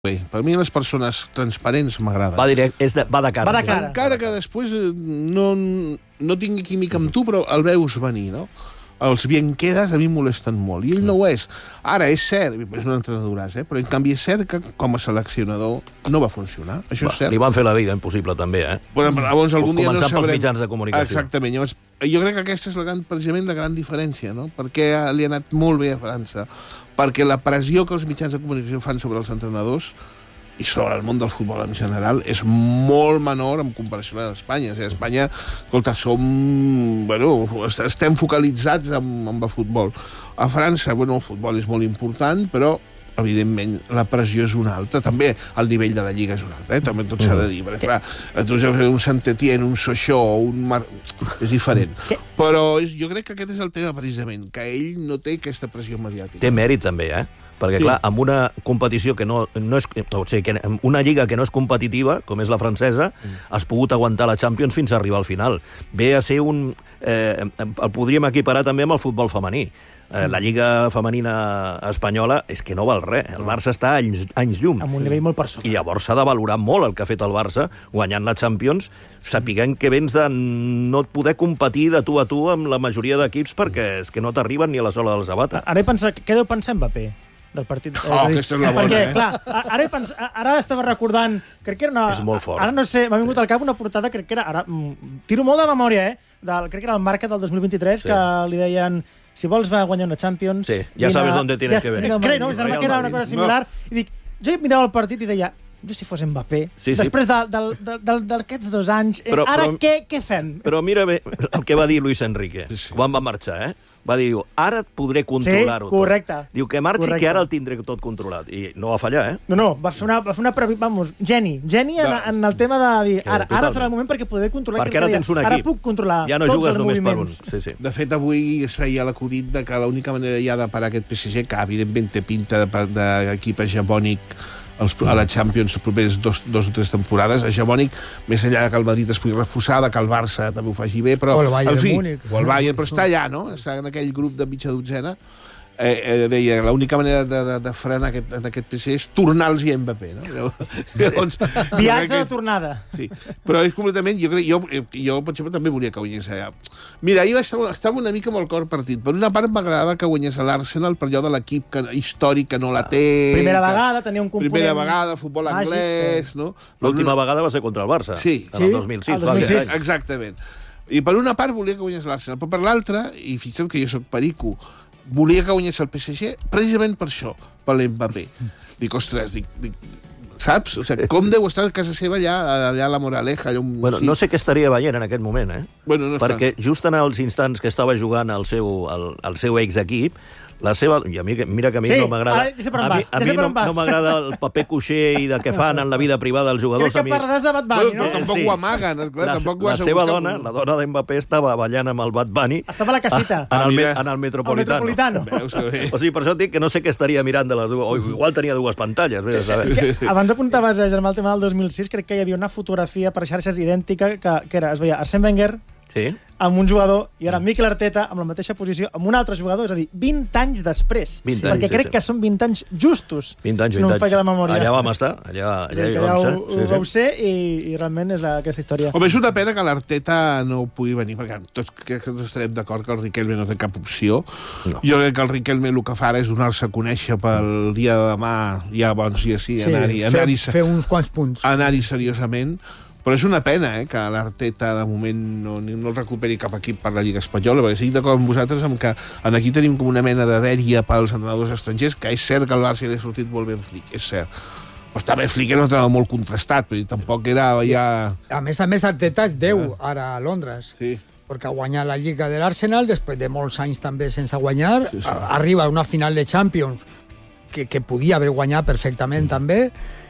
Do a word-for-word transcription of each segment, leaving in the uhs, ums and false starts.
Bé, per mi les persones transparents m'agraden. Va, direct, és de, va de cara. Va de cara. Encara que després no, no tingui química amb tu, però el veus venir, no? Els bien quedes a mi em molesten molt, i ell no ho és. Ara, és cert, és un entrenadoràs, eh? Però en canvi és cert que com a seleccionador no va funcionar, això Va, és cert. li van fer la vida impossible, també, eh? Bueno, llavors, algun dia no Començant sabrem... pels mitjans de comunicació. Exactament. Llavors, jo crec que aquesta és la gran, precisament la gran diferència, no? Perquè li ha anat molt bé a França. Perquè la pressió que els mitjans de comunicació fan sobre els entrenadors i sobre el món del futbol en general és molt menor en comparació a d'Espanya. O sigui, a Espanya, escolta, som... Bueno, estem focalitzats en, en el futbol. A França, bueno, el futbol és molt important, però evidentment, la pressió és una altra. També el nivell de la Lliga és un altre, eh? També tot s'ha de dir. Perquè, clar, tu has de fer un Saint-Étienne, un Sochaux, un Mar... és diferent. Però és, jo crec que aquest és el tema, precisament, que ell no té aquesta pressió mediàtica. Té mèrit, també, eh? Perquè, clar, amb una competició que no, no és... O sigui, que una lliga que no és competitiva, com és la francesa, mm. has pogut aguantar la Champions fins a arribar al final. Ve a ser un... Eh, el podríem equiparar també amb el futbol femení. Eh, la lliga femenina espanyola és que no val res. El Barça està a anys, anys llum. Amb un nivell molt per sota. I llavors s'ha de valorar molt el que ha fet el Barça guanyant la Champions, sapiguent que vens de no poder competir de tu a tu amb la majoria d'equips perquè és que no t'arriben ni a la sola del Sabata. Ara he pensat, què deu pensar Mbappé del partit? Oh, aquesta és la bona, perquè, eh? clar, ara, he pens... ara estava recordant, crec que era una... És molt fort. Ara no sé, m'ha vingut al cap una portada, crec que era... Ara, tiro molt de memòria, eh? Del, crec que era el Marca del dos mil vint-i-tres, sí. Que li deien... Si vols guanyar una Champions... Sí, ja sabes dónde tienes ja, que venir. Crec, no? Sembla que era una cosa similar. No. I dic, jo mirava el partit i deia, jo si fos Mbappé, sí, sí. Després d'aquests dos anys, però, ara però, què, què fem? Però mira bé el que va dir Luis Enrique, sí, sí. quan va marxar, eh? Va dir, ara podré controlar-ho sí, correcte. tot. Diu que marxi, correcte. Que ara el tindré tot controlat. I no va fallar, eh? No, no, va fer una, va fer una previ... Vamos, geni. Geni en, en el tema de dir, ara, ara serà el moment perquè podré controlar... Perquè ara tens un equip. Ara puc controlar ja no tots jugues els només moviments. Per un. Sí, sí. De fet, avui es feia l'acudit de que l'única manera ja de parar aquest P S G, que evidentment té pinta d'equip hegemònic els, a la Champions els propers dos, dos o tres temporades, hegemònic, més enllà que el Madrid es pugui refusar, que el Barça també ho faci bé, però... O el Bayern en fi, Múnich. O el Bayern, però està allà, no? Està en aquell grup de mitja dotzena. Eh, eh, deia que l'única manera de, de, de frenar aquest, aquest P S G és tornar-los a Mbappé, no? Llavors, viatge de tornada. Sí, però és completament... Jo, crec, jo, jo per exemple, també volia que guanyés allà. Mira, ahir estava, estava una mica amb el cor partit. Per una part m'agradava que guanyés a l'Arsenal per allò de l'equip històric que no la té... Primera que, vegada, tenia un component... Primera vegada, futbol màgic, anglès, sí. No? L'última una... vegada va ser contra el Barça. Sí. En el dos mil sis. El dos mil sis. Sí, exactament. I per una part volia que guanyés l'Arsenal, però per l'altra, i fixa't que jo soc perico, volia que guanyés el P S G precisament per això, per l'Mbappé. Dic, ostres, dic, dic, saps? O sigui, com deu estar a casa seva allà, allà a la Moraleja? Allà un... Bueno, sí. no sé què estaria veient en aquest moment, eh? Bueno, no perquè just en els instants que estava jugant el seu, el, el seu ex-equip, la seva... I a mi, mira que a mi sí, no m'agrada... Ja sé per a on mi, vas, a ja mi sé per no, on vas. no m'agrada el paper coixer i de què fan en la vida privada dels jugadors. Crec que mi... parlaràs de Bad Bunny, no? Però tampoc Sí. ho amaguen. Clar, La, tampoc ho la has seva buscat dona, un- la dona d'Mbappé, estava ballant amb el Bad Bunny... Estava a la casita. A, en, el, me- mira. en el Metropolitano. El Metropolitano. Veus que bé. O sigui, per això et dic que no sé què estaria mirant de les dues... O igual tenia dues pantalles, vés a saber. És que abans apuntaves a Germà el tema del dos mil sis, crec que hi havia una fotografia per xarxes idèntica que, que era, es veia Arsène Wenger Sí? amb un jugador i ara Mikel Arteta amb la mateixa posició amb un altre jugador, és a dir, vint anys després. vint perquè anys, sí, crec sí. que són vint anys justos, vint anys, si no vint em falla la anys. memòria. Allà vam estar, allà, allà hi allà vam ho, ser. ho vau ser i, i realment és la, aquesta història. Home, és una pena que l'Arteta no pugui venir, perquè tots, crec que tots estarem d'acord que el Riquelme no té cap opció. No. Jo crec que el Riquelme el que fa ara és donar-se a conèixer pel dia de demà, ja bons dies, sí, Sí, anar-hi fer, anar fer uns quants punts. anar-hi seriosament. Però és una pena, eh, que l'Arteta de moment no, no el recuperi cap equip per la Lliga Espanyola, perquè estic d'acord amb vosaltres amb que en aquí tenim com una mena de dèria pels entrenadors estrangers, que és cert que el Barça li ha sortit molt bé en Flick, és cert. Però també Flick era un entrenador molt contrastat, però tampoc era ja... A més a més, Arteta és Déu ara a Londres. Sí. Perquè ha guanyat la Lliga de l'Arsenal, després de molts anys també sense guanyar, Sí, sí. arriba a una final de Champions que, que podia haver guanyat perfectament mm. també,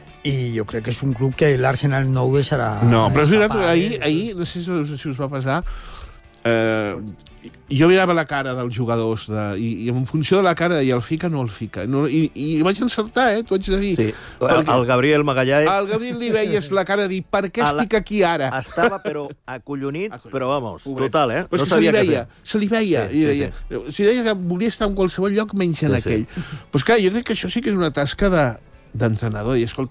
i jo crec que és un club que l'Arsenal no ho deixarà... No, però és veritat, escapar, ahir, eh? ahir, no sé si, si us va passar, eh, jo mirava la cara dels jugadors de, i, i en funció de la cara deia el fica o no el fica. No, i, I vaig encertar, eh, t'ho haig de dir. Sí. Perquè El Gabriel Magallanes... al Gabriel li veies la cara de dir per què A la- estic aquí ara? Estava, però, acollonit, però, vamos, Pobrets. total, eh? Però és No que se li sabia què veia, fer. se li veia. Sí, I deia, sí, si deia que volia estar en qualsevol lloc menys en Sí, sí. aquell. Però és clar, jo crec que això sí que és una tasca de d'entrenador. I, escolta,